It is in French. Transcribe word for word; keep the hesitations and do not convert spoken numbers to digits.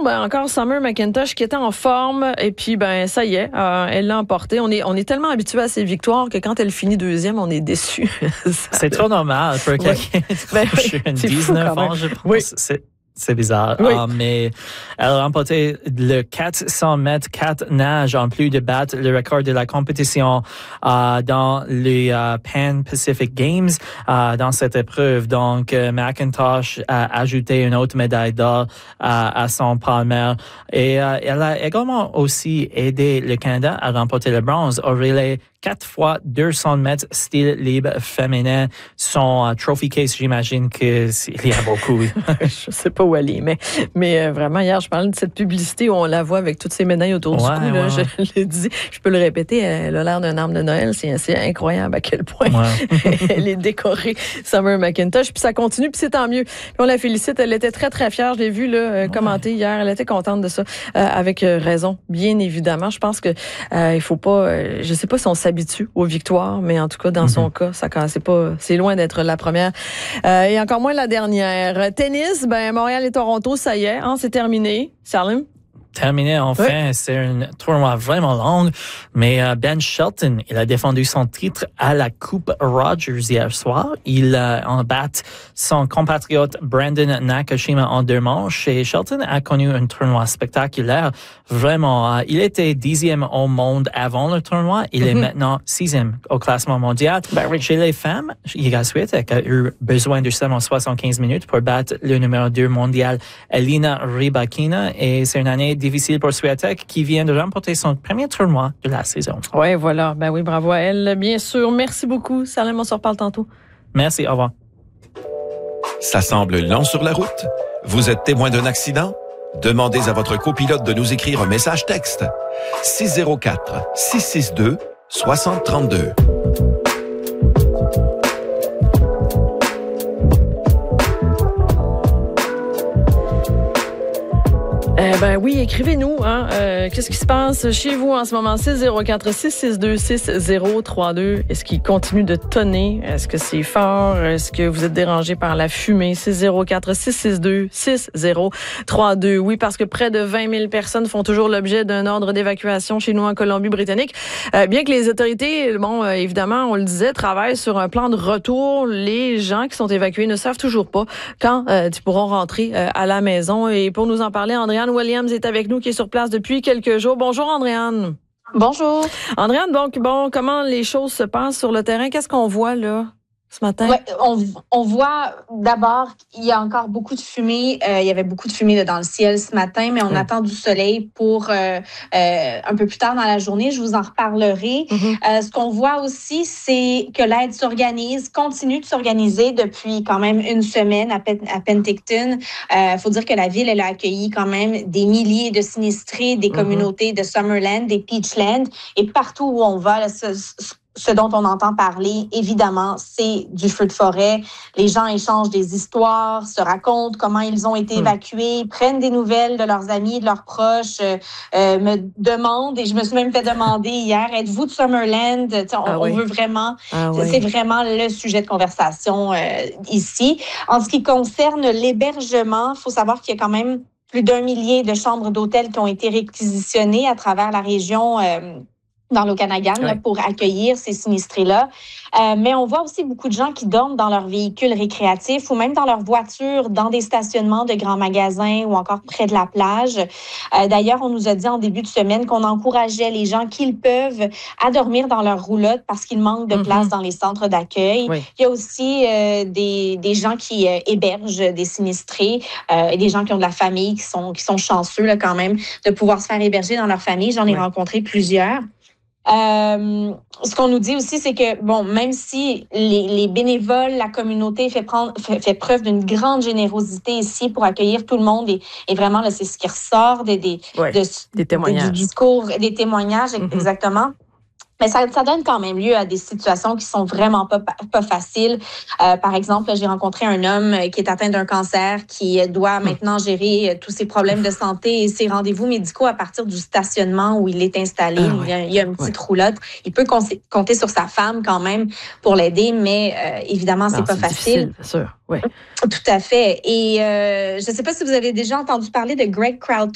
ben, encore Summer McIntosh qui était en forme et puis ben ça y est, euh, elle l'a emporté. On est on est tellement habitué à ses victoires que quand elle finit deuxième, on est déçu. C'est trop normal pour quelqu'un ben, de dix-neuf ans, je pense. Oui. C'est C'est bizarre, oui. uh, mais elle a remporté le quatre cents mètres, quatre nages en plus de battre le record de la compétition uh, dans les uh, Pan Pacific Games uh, dans cette épreuve. Donc, uh, McIntosh a ajouté une autre médaille d'or uh, à son palmarès et uh, elle a également aussi aidé le Canada à remporter le bronze au relais quatre fois deux cents mètres style libre féminin. Son uh, trophy case, j'imagine qu'il y a beaucoup. Je sais pas où elle est, mais, mais euh, vraiment, hier, je parlais de cette publicité où on la voit avec toutes ces médailles autour ouais, du cou. Là, ouais, je ouais. l'ai dit, je peux le répéter, elle a l'air d'un arbre de Noël. C'est, c'est incroyable à quel point ouais. elle est décorée, Summer McIntosh. Puis ça continue, puis c'est tant mieux. Puis on la félicite, elle était très, très fière. Je l'ai vu là, euh, commenter ouais. hier. Elle était contente de ça, euh, avec euh, raison, bien évidemment. Je pense que euh, il faut pas, euh, je sais pas si on s'habitue aux victoires, mais en tout cas, dans mm-hmm. son cas, ça c'est pas, c'est loin d'être la première euh, et encore moins la dernière. Tennis, ben Montréal et Toronto, ça y est, hein, c'est terminé. Salim? Terminé, enfin. Oui. C'est un tournoi vraiment long. Mais uh, Ben Shelton, il a défendu son titre à la Coupe Rogers hier soir. Il a uh, en battu son compatriote Brandon Nakashima en deux manches. Et Shelton a connu un tournoi spectaculaire. Vraiment, uh, il était dixième au monde avant le tournoi. Il mm-hmm. est maintenant sixième au classement mondial. Ben oui. Chez les femmes, Iga Swiatek a eu besoin de seulement soixante-quinze minutes pour battre le numéro deux mondial, Elina Rybakina. Et c'est une année difficile pour Swiatek qui vient de remporter son premier tournoi de la saison. Oui, voilà. Ben oui, bravo à elle, bien sûr. Merci beaucoup. Salim, on se reparle tantôt. Merci, au revoir. Ça semble lent sur la route? Vous êtes témoin d'un accident? Demandez à votre copilote de nous écrire un message texte. six zéro quatre, six six deux, six zéro trois deux. Eh ben oui, écrivez-nous. Hein, euh, qu'est-ce qui se passe chez vous en ce moment? six zéro quatre, six six deux, six zéro trois deux. Est-ce qu'il continue de tonner? Est-ce que c'est fort? Est-ce que vous êtes dérangé par la fumée? six zéro quatre, six six deux, six zéro trois deux. Oui, parce que près de vingt mille personnes font toujours l'objet d'un ordre d'évacuation chez nous en Colombie-Britannique. Euh, bien que les autorités, bon, euh, évidemment, on le disait, travaillent sur un plan de retour, les gens qui sont évacués ne savent toujours pas quand euh, ils pourront rentrer euh, à la maison. Et pour nous en parler, Andréane Williams est avec nous, qui est sur place depuis quelques jours. Bonjour, Andréane. Bonjour. Andréane, donc, bon, comment les choses se passent sur le terrain? Qu'est-ce qu'on voit, là, ce matin? Ouais, on, on voit d'abord qu'il y a encore beaucoup de fumée. Euh, il y avait beaucoup de fumée là, dans le ciel ce matin, mais on ouais. attend du soleil pour euh, euh, un peu plus tard dans la journée. Je vous en reparlerai. Mm-hmm. Euh, ce qu'on voit aussi, c'est que l'aide s'organise, continue de s'organiser depuis quand même une semaine à, Pen- à Penticton. Il euh, faut dire que la ville, elle a accueilli quand même des milliers de sinistrés, des mm-hmm. communautés de Summerland, des Peachland, et partout où on va, là, ce, ce, Ce dont on entend parler, évidemment, c'est du feu de forêt. Les gens échangent des histoires, se racontent comment ils ont été mmh. évacués, prennent des nouvelles de leurs amis, de leurs proches, euh, euh, me demandent, et je me suis même fait demander hier, êtes-vous de Summerland? On, ah oui. on veut vraiment, ah c'est, oui. c'est vraiment le sujet de conversation euh, ici. En ce qui concerne l'hébergement, il faut savoir qu'il y a quand même plus d'un millier de chambres d'hôtel qui ont été réquisitionnées à travers la région euh, dans l'Okanagan ouais. là, pour accueillir ces sinistrés-là. Euh, mais on voit aussi beaucoup de gens qui dorment dans leurs véhicules récréatifs ou même dans leurs voitures, dans des stationnements de grands magasins ou encore près de la plage. Euh, d'ailleurs, on nous a dit en début de semaine qu'on encourageait les gens qu'ils peuvent à dormir dans leur roulotte parce qu'il manque de mm-hmm. place dans les centres d'accueil. Oui. Il y a aussi euh, des, des gens qui euh, hébergent des sinistrés euh, et des gens qui ont de la famille, qui sont, qui sont chanceux là, quand même de pouvoir se faire héberger dans leur famille. J'en ai oui. rencontré plusieurs. Euh, ce qu'on nous dit aussi, c'est que, bon, même si les, les bénévoles, la communauté fait, prendre, fait, fait preuve d'une grande générosité ici pour accueillir tout le monde, et, et vraiment, là, c'est ce qui ressort des, des, ouais, de, des témoignages. Du discours, des témoignages, mm-hmm. exactement. Mais ça, ça donne quand même lieu à des situations qui sont vraiment pas, pas faciles. Euh, par exemple, j'ai rencontré un homme qui est atteint d'un cancer, qui doit maintenant gérer tous ses problèmes de santé et ses rendez-vous médicaux à partir du stationnement où il est installé. Ah, il, y a, il y a une petite ouais. roulotte. Il peut compter sur sa femme quand même pour l'aider, mais euh, évidemment, c'est non, pas c'est facile. C'est sûr, oui. Tout à fait. Et euh, je ne sais pas si vous avez déjà entendu parler de Greg Crowther.